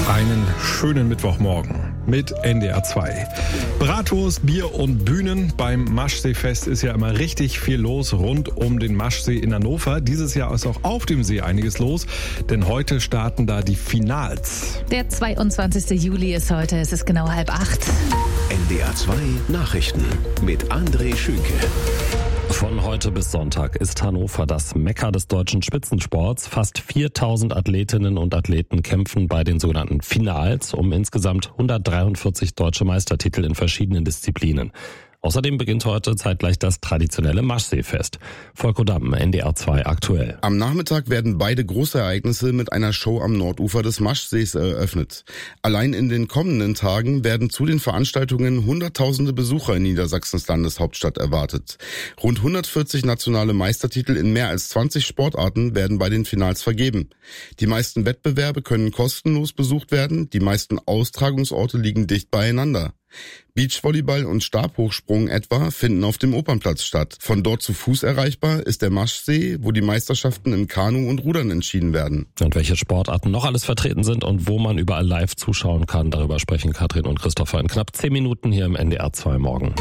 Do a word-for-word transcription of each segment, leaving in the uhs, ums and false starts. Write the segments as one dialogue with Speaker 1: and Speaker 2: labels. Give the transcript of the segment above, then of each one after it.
Speaker 1: Einen schönen Mittwochmorgen mit N D R zwei. Bratwurst, Bier und Bühnen. Beim Maschsee-Fest ist ja immer richtig viel los rund um den Maschsee in Hannover. Dieses Jahr ist auch auf dem See einiges los, denn heute starten da die Finals.
Speaker 2: Der zweiundzwanzigste Juli ist heute, es ist genau halb acht.
Speaker 3: N D R zwei Nachrichten mit André Schünke.
Speaker 4: Von heute bis Sonntag ist Hannover das Mekka des deutschen Spitzensports. Fast viertausend Athletinnen und Athleten kämpfen bei den sogenannten Finals um insgesamt hundertdreiundvierzig deutsche Meistertitel in verschiedenen Disziplinen. Außerdem beginnt heute zeitgleich das traditionelle Maschsee-Fest. Volker Damm, N D R zwei aktuell.
Speaker 5: Am Nachmittag werden beide große Ereignisse mit einer Show am Nordufer des Maschsees eröffnet. Allein in den kommenden Tagen werden zu den Veranstaltungen hunderttausende Besucher in Niedersachsens Landeshauptstadt erwartet. Rund hundertvierzig nationale Meistertitel in mehr als zwanzig Sportarten werden bei den Finals vergeben. Die meisten Wettbewerbe können kostenlos besucht werden, die meisten Austragungsorte liegen dicht beieinander. Beachvolleyball und Stabhochsprung etwa finden auf dem Opernplatz statt. Von dort zu Fuß erreichbar ist der Maschsee, wo die Meisterschaften im Kanu und Rudern entschieden werden.
Speaker 4: Und welche Sportarten noch alles vertreten sind und wo man überall live zuschauen kann, darüber sprechen Katrin und Christopher in knapp zehn Minuten hier im N D R zwei Morgen.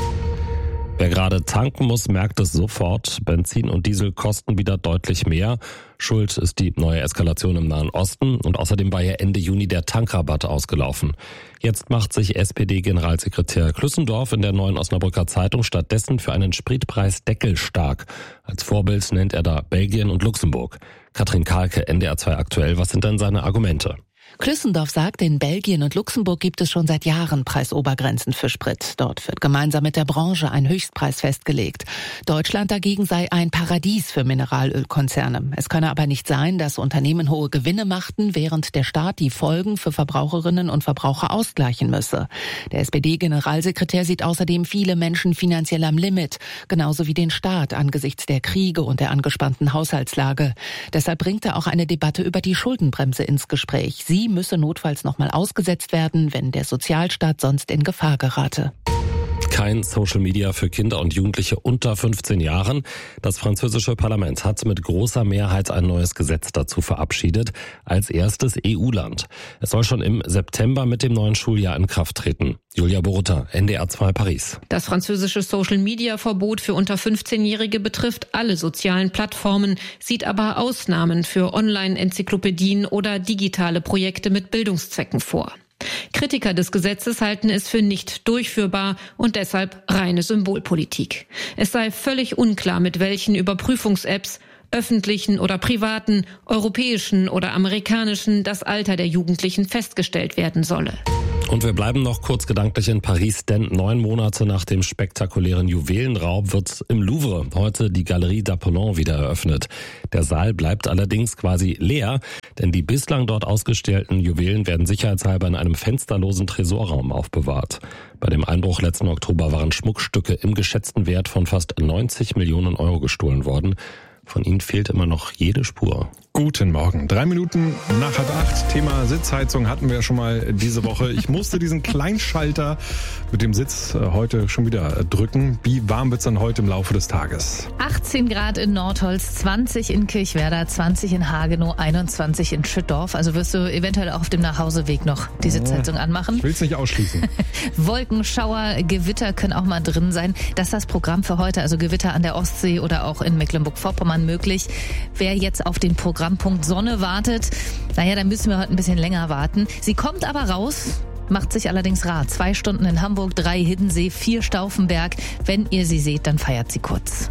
Speaker 4: Wer gerade tanken muss, merkt es sofort. Benzin und Diesel kosten wieder deutlich mehr. Schuld ist die neue Eskalation im Nahen Osten. Und außerdem war ja Ende Juni der Tankrabatt ausgelaufen. Jetzt macht sich S P D-Generalsekretär Klüssendorf in der Neuen Osnabrücker Zeitung stattdessen für einen Spritpreisdeckel stark. Als Vorbild nennt er da Belgien und Luxemburg. Katrin Kahlke, N D R zwei aktuell. Was sind denn seine Argumente?
Speaker 2: Klüssendorf sagt, in Belgien und Luxemburg gibt es schon seit Jahren Preisobergrenzen für Sprit. Dort wird gemeinsam mit der Branche ein Höchstpreis festgelegt. Deutschland dagegen sei ein Paradies für Mineralölkonzerne. Es könne aber nicht sein, dass Unternehmen hohe Gewinne machten, während der Staat die Folgen für Verbraucherinnen und Verbraucher ausgleichen müsse. Der S P D-Generalsekretär sieht außerdem viele Menschen finanziell am Limit, genauso wie den Staat angesichts der Kriege und der angespannten Haushaltslage. Deshalb bringt er auch eine Debatte über die Schuldenbremse ins Gespräch. Sie müsse notfalls nochmal ausgesetzt werden, wenn der Sozialstaat sonst in Gefahr gerate.
Speaker 4: Kein Social Media für Kinder und Jugendliche unter fünfzehn Jahren. Das französische Parlament hat mit großer Mehrheit ein neues Gesetz dazu verabschiedet, als erstes E U-Land. Es soll schon im September mit dem neuen Schuljahr in Kraft treten. Julia Borutta, N D R zwei Paris.
Speaker 6: Das französische Social-Media-Verbot für unter fünfzehnjährige betrifft alle sozialen Plattformen, sieht aber Ausnahmen für Online-Enzyklopädien oder digitale Projekte mit Bildungszwecken vor. Kritiker des Gesetzes halten es für nicht durchführbar und deshalb reine Symbolpolitik. Es sei völlig unklar, mit welchen Überprüfungs-Apps, öffentlichen oder privaten, europäischen oder amerikanischen, das Alter der Jugendlichen festgestellt werden solle.
Speaker 4: Und wir bleiben noch kurz gedanklich in Paris, denn neun Monate nach dem spektakulären Juwelenraub wird im Louvre heute die Galerie d'Apollon wieder eröffnet. Der Saal bleibt allerdings quasi leer, denn die bislang dort ausgestellten Juwelen werden sicherheitshalber in einem fensterlosen Tresorraum aufbewahrt. Bei dem Einbruch letzten Oktober waren Schmuckstücke im geschätzten Wert von fast neunzig Millionen Euro gestohlen worden. Von ihnen fehlt immer noch jede Spur.
Speaker 1: Guten Morgen. Drei Minuten nach halb acht. Thema Sitzheizung hatten wir ja schon mal diese Woche. Ich musste diesen Kleinschalter mit dem Sitz heute schon wieder drücken. Wie warm wird es dann heute im Laufe des Tages?
Speaker 2: achtzehn Grad in Nordholz, zwanzig in Kirchwerder, zwanzig in Hagenow, einundzwanzig in Schüttorf. Also wirst du eventuell auch auf dem Nachhauseweg noch die Sitzheizung anmachen?
Speaker 1: Ich will es nicht ausschließen.
Speaker 2: Wolken, Schauer, Gewitter können auch mal drin sein. Das ist das Programm für heute. Also Gewitter an der Ostsee oder auch in Mecklenburg-Vorpommern möglich. Wer jetzt auf den Programmpunkt Sonne wartet, naja, dann müssen wir heute ein bisschen länger warten. Sie kommt aber raus, macht sich allerdings rar. Zwei Stunden in Hamburg, drei Hiddensee, vier Stauffenberg. Wenn ihr sie seht, dann feiert sie kurz.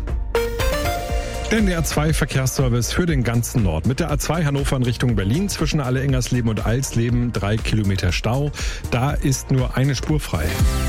Speaker 1: Der N D R zwei Verkehrsservice für den ganzen Nord. Mit der A zwei Hannover in Richtung Berlin zwischen Alle-Engersleben und Alsleben drei Kilometer Stau. Da ist nur eine Spur frei.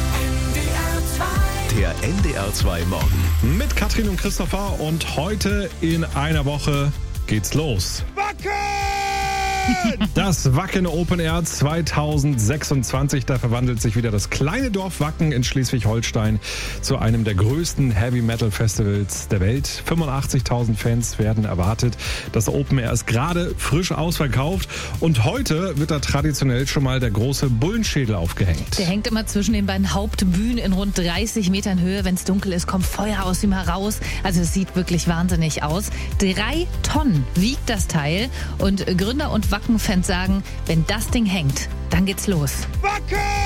Speaker 3: Der N D R zwei Morgen.
Speaker 1: Mit Katrin und Christopher und heute in einer Woche geht's los. Wacken! Das Wacken Open Air zweitausendsechsundzwanzig, da verwandelt sich wieder das kleine Dorf Wacken in Schleswig-Holstein zu einem der größten Heavy-Metal-Festivals der Welt. fünfundachtzigtausend Fans werden erwartet. Das Open Air ist gerade frisch ausverkauft und heute wird da traditionell schon mal der große Bullenschädel aufgehängt.
Speaker 2: Der hängt immer zwischen den beiden Hauptbühnen in rund dreißig Metern Höhe. Wenn es dunkel ist, kommt Feuer aus ihm heraus. Also es sieht wirklich wahnsinnig aus. Drei Tonnen wiegt das Teil und Gründer und
Speaker 7: Wacken-Fans sagen, wenn das Ding hängt, dann geht's los.
Speaker 8: Wacken!